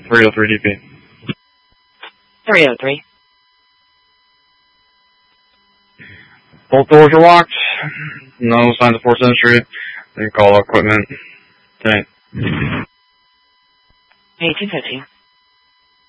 303 DP. 303. Both doors are locked. No signs of forced entry. They call equipment. 10-8. 1850.